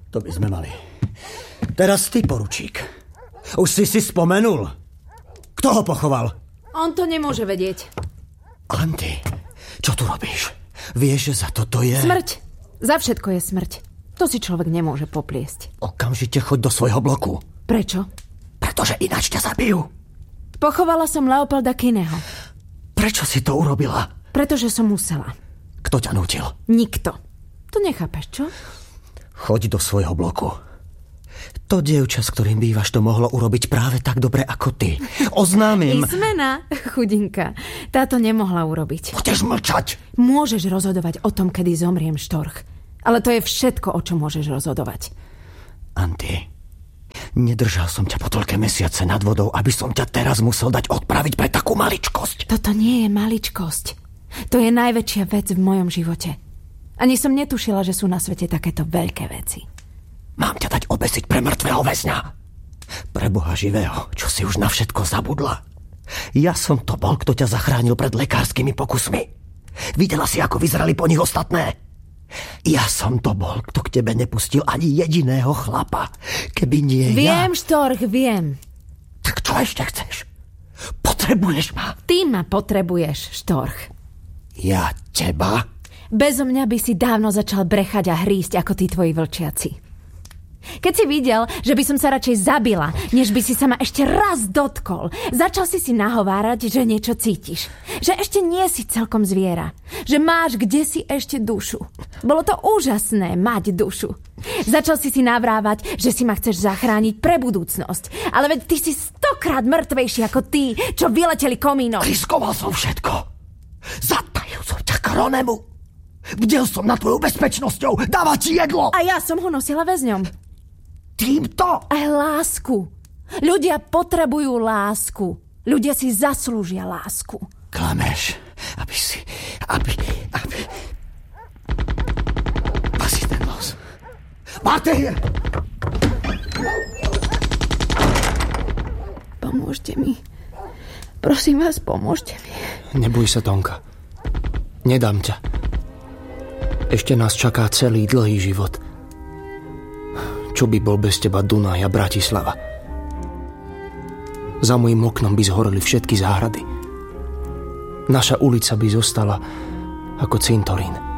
To by sme mali. Teraz ty, poručík. Už si spomenul? Kto ho pochoval? On to nemôže vedieť. Anty, čo tu robíš? Vieš, že za toto je... Smrť. Za všetko je smrť. To si človek nemôže popliesť. Okamžite choď do svojho bloku. Prečo? Pretože ináč ťa zabijú. Pochovala som Leopolda Kinneyho. Prečo si to urobila? Pretože som musela. Kto ťa nútil? Nikto. To nechápeš, čo? Choď do svojho bloku. To dievča, s ktorým bývaš, to mohlo urobiť práve tak dobre ako ty. Oznámim... Izmena, chudinka. Táto nemohla urobiť. Budeš mlčať. Môžeš rozhodovať o tom, kedy zomriem, Štorch. Ale to je všetko, o čom môžeš rozhodovať. Anty, nedržal som ťa po toľké mesiace nad vodou, aby som ťa teraz musel dať odpraviť pre takú maličkosť. Toto nie je maličkosť. To je najväčšia vec v mojom živote. Ani som netušila, že sú na svete takéto veľké veci. Mám ťa dať obesiť pre mŕtvého väzňa. Pre Boha živého, čo si už na všetko zabudla. Ja som to bol, kto ťa zachránil pred lekárskymi pokusmi. Videla si, ako vyzerali po nich ostatné? Ja som to bol, kto k tebe nepustil ani jediného chlapa. Keby nie Viem, Štorch, viem. Tak čo ešte chceš? Potrebuješ ma? Ty ma potrebuješ, Štorch. Ja teba? Bezo mňa by si dávno začal brechať a hrísť ako tí tvoji vlčiaci. Keď si videl, že by som sa radšej zabila, než by si sa ma ešte raz dotkol, začal si nahovárať, že niečo cítiš. Že ešte nie si celkom zviera. Že máš kdesi ešte dušu. Bolo to úžasné mať dušu. Začal si navrávať, že si ma chceš zachrániť pre budúcnosť. Ale veď ty si 100-krát mŕtvejší ako tí, čo vyleteli komínom. Riskoval som všetko. Zatajil som ťa Kronemu. Bdel som nad tvojou bezpečnosťou. Dáva ti jedlo. A ja som ho nosila väzňom. Týmto? Aj lásku. Ľudia potrebujú lásku. Ľudia si zaslúžia lásku. Klameš, aby si ten los. Matej! Pomôžte mi. Prosím vás, pomôžte mi. Neboj sa, Tonka. Nedám ťa. Ešte nás čaká celý dlhý život. Čo by bol bez teba Dunaj a Bratislava? Za mojím oknom by zhoreli všetky záhrady. Naša ulica by zostala ako cintorín.